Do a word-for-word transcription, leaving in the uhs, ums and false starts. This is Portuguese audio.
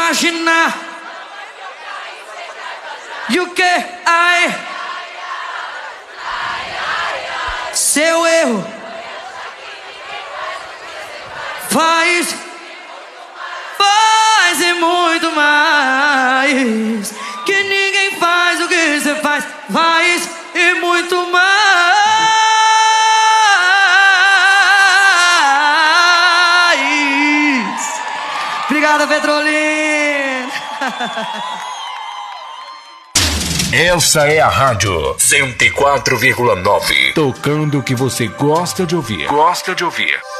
imaginar. E o que? Ai, seu erro faz, faz e muito mais. Que ninguém faz o que você faz, faz e muito mais. Obrigado, Petrolina. Essa é a Rádio cento e quatro vírgula nove. Tocando o que você gosta de ouvir. Gosta de ouvir.